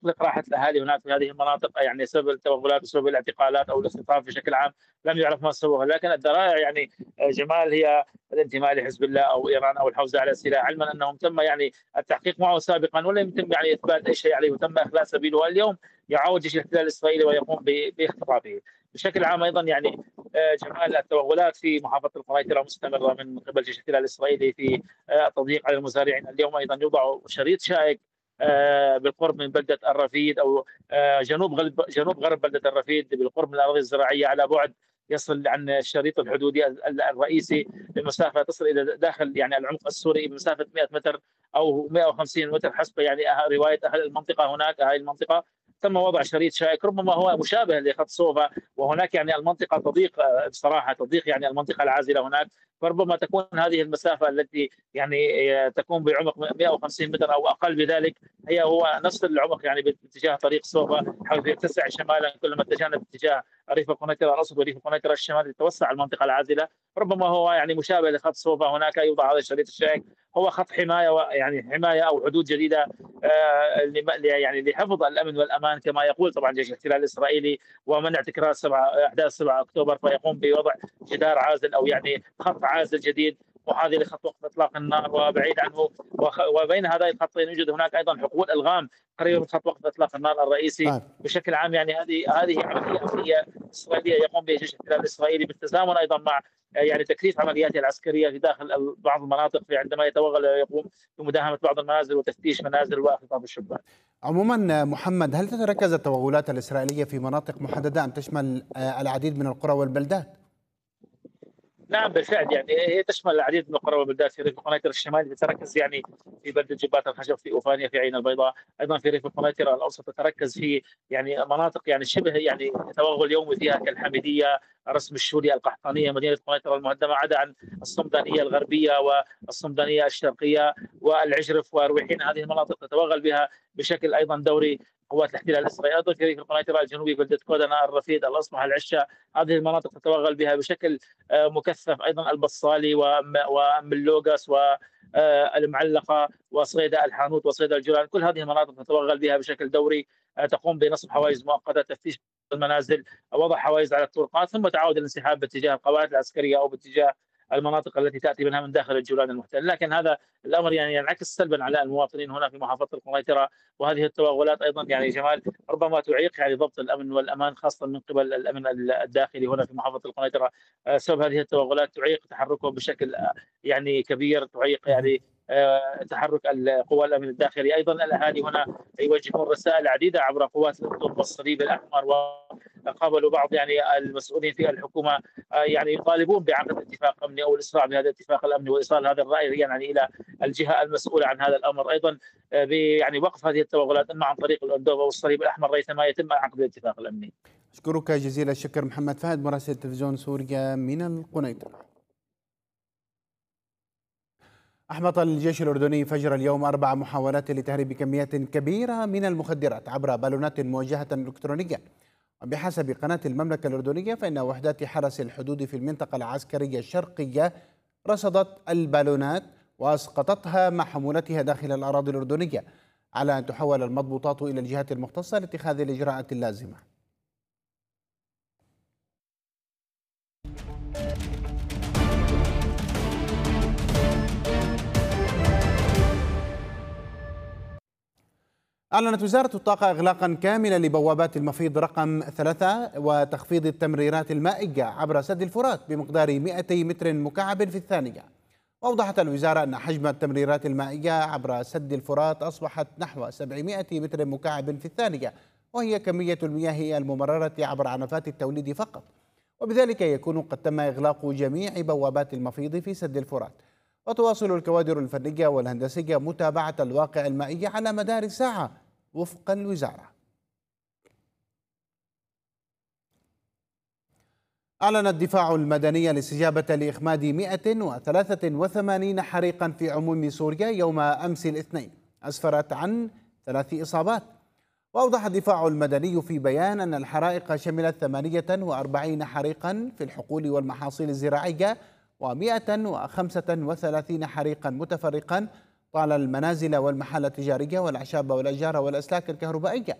تطلق راحة الأهالي هناك في هذه المناطق يعني بسبب التوغلات وسبب الاعتقالات أو الاختطاف بشكل عام، لم يعرف ما سووه، لكن الذرائع يعني جمال هي الانتماء لحزب الله أو إيران أو الحوزة على السلاح، علما أنهم تم يعني التحقيق معه سابقا ولم يتم يعني إثبات أي شيء عليه وتم إخلاء سبيله. اليوم يعاود جيش الاحتلال الإسرائيلي ويقوم باختطافه. بشكل عام أيضا يعني جمال التوغلات في محافظة القنيطرة مستمرة من قبل جيش الاحتلال الإسرائيلي في التضييق على المزارعين. اليوم أيضا يوضع شريط شائك بالقرب من بلده الرفيد او جنوب غرب بلده الرفيد بالقرب من الاراضي الزراعيه على بعد يصل عن الشريط الحدودي الرئيسي بمسافه تصل الى داخل يعني العمق السوري بمسافه 100 متر او 150 متر حسب يعني روايه اهل المنطقه هناك. هذه المنطقه تم وضع شريط شائك ربما هو مشابه لخط صوفا، وهناك يعني المنطقه تضيق بصراحه تضيق يعني المنطقه العازله هناك، فربما تكون هذه المسافه التي يعني تكون بعمق 150 متر او اقل بذلك هو نفس العمق يعني باتجاه طريق صوبا، حيث يتسع شمالا كلما اتجهنا باتجاه ريف القنيطره الاسود وريف القنيطره الشمالي تتوسع المنطقه العازله. ربما هو يعني مشابه لخط صوبا، هناك يوضع هذا الشريط الشائك، هو خط حمايه يعني حمايه او حدود جديده يعني لحفظ الامن والامان كما يقول طبعا جيش الاحتلال الاسرائيلي، ومنع تكرار احداث 7 اكتوبر، فيقوم بوضع جدار عازل او يعني خط عازل جديد محاذي لخط وقف اطلاق النار وبعيد عنه، وبين هذين الخطين يوجد هناك ايضا حقول الغام قريبه من خط وقف اطلاق النار الرئيسي. طيب. بشكل عام يعني هذه عمليه امنيه اسرائيليه يقوم بها جيش الاحتلال الاسرائيلي بالتزامن ايضا مع يعني تكثيف عملياته العسكريه في داخل بعض المناطق في عندما يتوغل ويقوم بمداهمه بعض المنازل وتفتيش منازل واختطاف الشبان. عموما محمد، هل تتركز التوغلات الإسرائيلية في مناطق محددة أم تشمل العديد من القرى والبلدات؟ نعم بالفعل، يعني هي تشمل العديد من القرى والبلدات في ريف القنيطره الشمالي تتركز يعني في بلده جبات الخشب في اوفانيا في عين البيضاء، ايضا في ريف القنيطره الاوسط تتركز في يعني مناطق يعني شبه يعني توغل يومي فيها كالحميديه، رسم الشوري، القحطانيه، مدينه القنيطره المهدمه، عدا عن الصمدانيه الغربيه والصمدانيه الشرقيه والعجرف ورويحين. هذه المناطق تتوغل بها بشكل ايضا دوري قوات الاحتلال الاسرائيلي. ايضا في ريف القنيطره الجنوبي بلده كودنا، الرفيد، الاصبح، العشة، هذه المناطق تتوغل بها بشكل مكثف. ايضا البصالي وملوغاس والمعلقه وصيدا الحانوت وصيدا الجولان، كل هذه المناطق تتوغل بها بشكل دوري، تقوم بنصب حوائز مؤقته، تفتيش المنازل، وضع حوائز على الطرقات، ثم تعاود الانسحاب باتجاه القواعد العسكريه او باتجاه المناطق التي تاتي منها من داخل الجولان المحتل. لكن هذا الامر يعني ينعكس سلبا على المواطنين هنا في محافظه القنيطره، وهذه التوغلات ايضا يعني جمال ربما تعيق يعني ضبط الامن والامان خاصه من قبل الامن الداخلي هنا في محافظه القنيطره. سبب هذه التوغلات تعيق تحركهم بشكل يعني كبير، تعيق يعني تحرك القوى الامن الداخلي. ايضا الاهالي هنا يوجهون رسائل عديده عبر قوات الاردن والصليب الاحمر، وقابلوا بعض يعني المسؤولين في الحكومه يعني يطالبون بعقد اتفاق امني او الاسراع بهذا الاتفاق الامني وايصال هذا الراي يعني الى الجهه المسؤوله عن هذا الامر، ايضا يعني وقف هذه التوغلات اما عن طريق الاردن والصليب الاحمر ريثما يتم عقد الاتفاق الامني. أشكرك جزيل الشكر محمد فهد مراسل تلفزيون سوريا من القنيطرة. أحبط الجيش الأردني فجر اليوم 4 محاولات لتهريب كميات كبيرة من المخدرات عبر بالونات موجهة إلكترونية. وبحسب قناة المملكة الأردنية فإن وحدات حرس الحدود في المنطقة العسكرية الشرقية رصدت البالونات وأسقطتها مع حمولتها داخل الأراضي الأردنية، على أن تحول المضبوطات إلى الجهات المختصة لاتخاذ الإجراءات اللازمة. أعلنت وزارة الطاقة إغلاقا كاملا لبوابات المفيض رقم 3 وتخفيض التمريرات المائية عبر سد الفرات بمقدار 200 متر مكعب في الثانية. وأوضحت الوزارة أن حجم التمريرات المائية عبر سد الفرات أصبحت نحو 700 متر مكعب في الثانية، وهي كمية المياه الممررة عبر عنفات التوليد فقط، وبذلك يكون قد تم إغلاق جميع بوابات المفيض في سد الفرات. وتواصل الكوادر الفنية والهندسية متابعة الواقع المائي على مدار ساعة وفق الوزارة. أعلن الدفاع المدني الاستجابة لإخماد 183 حريقا في عموم سوريا يوم أمس الاثنين، أسفرت عن 3 إصابات. وأوضح الدفاع المدني في بيان أن الحرائق شملت 48 حريقا في الحقول والمحاصيل الزراعية و135 حريقا متفرقا طال المنازل والمحال التجارية والأعشاب والأشجار والأسلاك الكهربائية.